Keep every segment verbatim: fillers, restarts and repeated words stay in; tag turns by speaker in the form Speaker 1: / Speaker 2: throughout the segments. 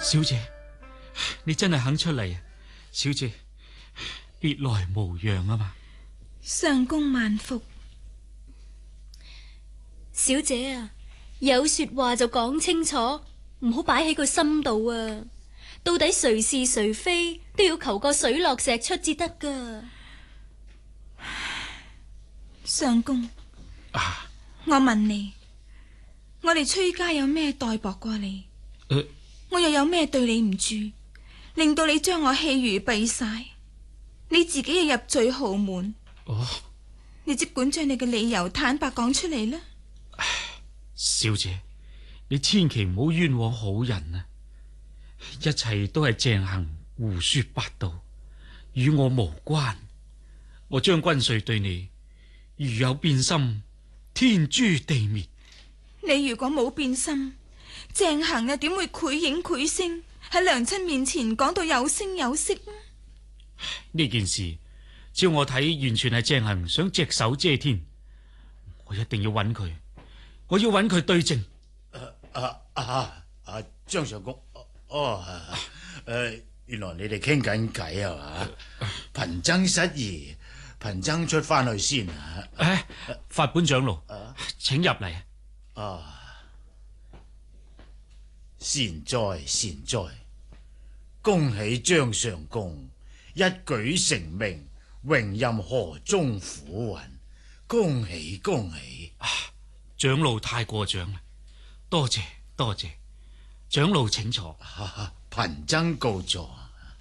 Speaker 1: 小姐，你真係肯出嚟啊！小姐，別來無恙啊嘛。
Speaker 2: 相公萬福。
Speaker 3: 小姐啊，有說話就講清楚，唔好擺喺個心度啊！到底誰是誰非，都要求個水落石出至得噶。
Speaker 2: 相公，
Speaker 1: 啊，
Speaker 2: 我問你，我哋崔家有咩待薄過你？
Speaker 1: 呃、
Speaker 2: 我又有咩對你唔住，令到你將我棄如敝屣？你自己又入罪豪門。
Speaker 1: 哦，
Speaker 2: 你即管將你嘅理由坦白講出嚟啦。
Speaker 1: 小姐，你千祈唔好冤枉好人啊！一切都係鄭恒胡說八道，與我無關。我張君瑞對你如有變心，天誅地滅。
Speaker 2: 你如果冇變心，鄭恒又點會繪影繪聲喺娘親面前講到有聲有色呢？
Speaker 1: 呢件事照我睇，完全係鄭恒想隻手遮天。我一定要揾佢，我要揾佢對證。
Speaker 4: 啊啊啊！張相公，哦，誒，原來你哋傾緊偈係嘛？貧僧失儀，貧僧出翻去先啊！
Speaker 1: 誒，法本長老，請入嚟。
Speaker 4: 啊，善哉善哉，恭喜張相公一舉成名，榮任河中府尹，恭喜恭喜！
Speaker 1: 啊，長老太過獎啦，多謝多謝，長老請坐。
Speaker 4: 啊，貧僧告座。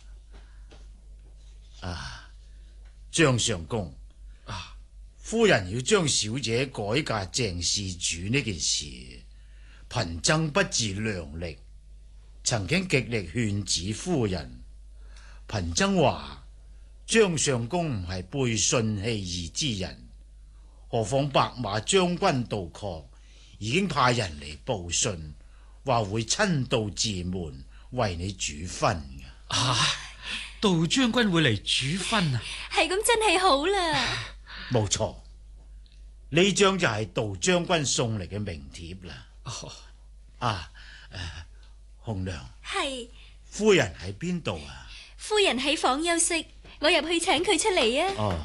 Speaker 4: 啊，張相公，
Speaker 1: 啊，
Speaker 4: 夫人要將小姐改嫁鄭事主呢件事，貧僧不自量力，曾經極力勸止夫人。貧僧話張相公唔係背信棄義之人，何況白馬將軍杜確已經派人嚟報信，話會親到寺門為你主婚嘅。
Speaker 1: 啊，杜將軍會嚟主婚啊？
Speaker 3: 係咁，真係好啦。
Speaker 4: 冇錯，呢張就係杜將軍送嚟嘅名帖啦。
Speaker 1: 哦、
Speaker 4: 啊，誒、呃，紅娘，
Speaker 3: 係
Speaker 4: 夫人喺邊度啊？
Speaker 3: 夫人喺房休息，我入去請佢出嚟啊。
Speaker 4: 哦，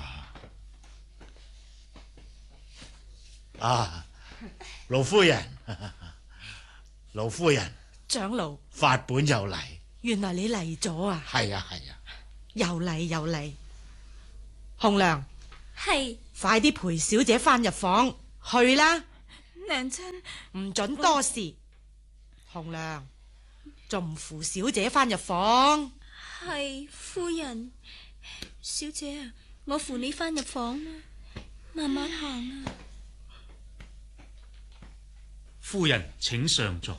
Speaker 4: 啊，老夫人，老夫人，
Speaker 5: 長老，
Speaker 4: 法本又嚟，
Speaker 5: 原來你嚟咗啊！
Speaker 4: 係啊係啊，
Speaker 5: 又嚟又嚟，紅娘，
Speaker 3: 係
Speaker 5: 快啲陪小姐翻入房去啦！
Speaker 2: 娘親，
Speaker 5: 唔准多事。紅娘，仲唔扶小姐翻入房？
Speaker 3: 係夫人，小姐啊，我扶你翻入房啦，慢慢行啊。
Speaker 1: 夫人請上座。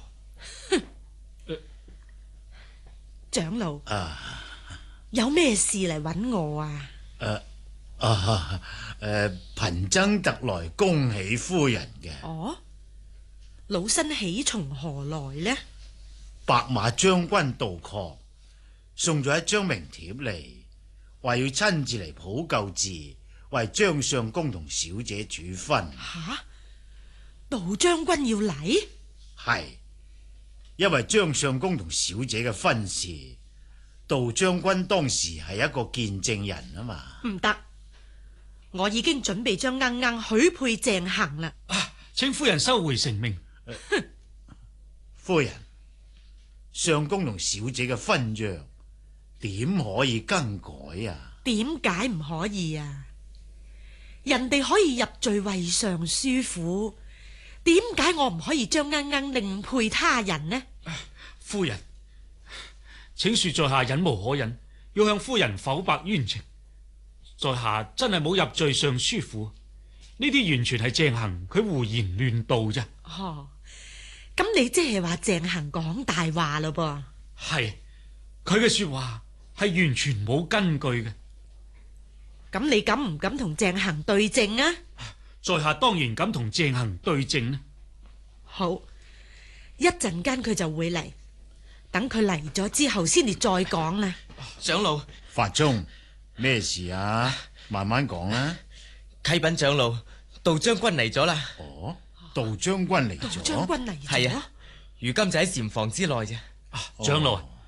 Speaker 5: 長老，
Speaker 4: 啊，
Speaker 5: 有咩事嚟揾我啊？
Speaker 4: 誒啊誒，貧僧特來恭喜夫人嘅。
Speaker 5: 哦，老身喜從何來呢？
Speaker 4: 白馬將軍杜確送咗一張名帖嚟，話要親自嚟普救寺，為張相公同小姐主婚。
Speaker 5: 吓，杜將軍要嚟？
Speaker 4: 係，因為張相公同小姐嘅婚事，杜將軍當時係一個見證人啊嘛。
Speaker 5: 唔得，我已經準備將鶯鶯許配鄭恒啦。
Speaker 1: 啊，請夫人收回成命。
Speaker 4: 哼，夫人，相公同小姐嘅婚約點可以更改啊？
Speaker 5: 點解唔可以啊？人哋可以入贅為尚書府，點解我唔可以將鶯鶯另配他人呢？
Speaker 1: 夫人，請恕在下忍無可忍，要向夫人剖白冤情。在下真係冇入贅尚書府，呢啲完全係鄭恒佢胡言亂道啫。
Speaker 5: 哦，咁你即係話鄭恒講大話咯噃？
Speaker 1: 係，佢嘅說話係完全冇根據嘅。
Speaker 5: 咁你敢唔敢同鄭恒對證啊？
Speaker 1: 在下當然敢同鄭恒對證呢。
Speaker 5: 好，一陣間佢就會嚟，等佢嚟咗之後先至再講啦。
Speaker 6: 長老，
Speaker 4: 法中咩事啊？慢慢講啦。
Speaker 6: 啟稟長老，杜將軍嚟咗啦。
Speaker 4: 哦，杜將軍嚟咗。
Speaker 5: 杜將軍嚟咗。
Speaker 6: 係啊，如今就喺禪房之內啫。
Speaker 1: 長老啊，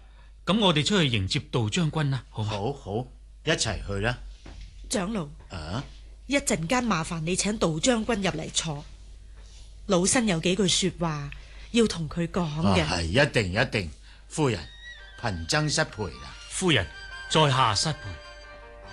Speaker 1: 咁我哋出去迎接杜將軍啦，好嗎？
Speaker 4: 好好，一齊去啦。
Speaker 5: 長老，
Speaker 4: 啊，
Speaker 5: 一陣間麻煩你請杜將軍入嚟坐，老身有幾句說話要同佢講嘅。
Speaker 4: 係一定一定，夫人，貧僧失陪啦。
Speaker 1: 夫人，在下失陪。